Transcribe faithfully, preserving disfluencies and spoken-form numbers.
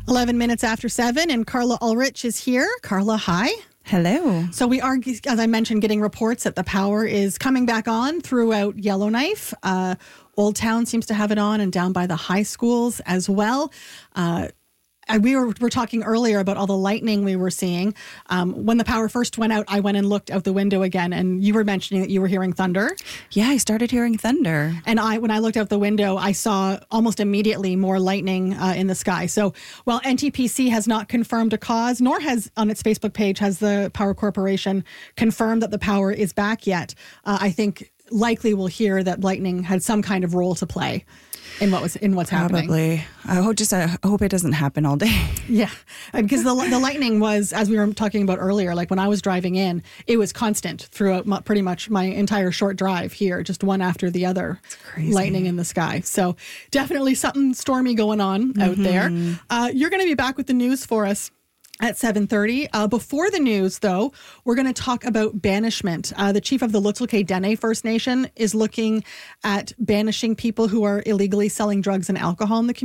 eleven minutes after seven, and Carla Ulrich is here. Carla, hi. Hello. So we are, as I mentioned, getting reports that the power is coming back on throughout Yellowknife. Uh, Old Town seems to have it on, and down by the high schools as well. Uh, And we were, were talking earlier about all the lightning we were seeing. Um, when the power first went out, I went and looked out the window again, and you were mentioning that you were hearing thunder. Yeah, I started hearing thunder. And I, when I looked out the window, I saw almost immediately more lightning uh, in the sky. So while N T P C has not confirmed a cause, nor has on its Facebook page has the Power Corporation confirmed that the power is back yet, uh, I think likely we'll hear that lightning had some kind of role to play in what was in what's happening. Probably. I hope just I hope it doesn't happen all day. Yeah, because the the lightning was, as we were talking about earlier, like when I was driving in, it was constant throughout my, pretty much my entire short drive here, just one after the other, lightning in the sky. So definitely something stormy going on mm-hmm. out there. Uh, you're going to be back with the news for us at seven thirty. Uh, before the news, though, we're going to talk about banishment. Uh, the chief of the Lutzelk'e Dene First Nation is looking at banishing people who are illegally selling drugs and alcohol in the community.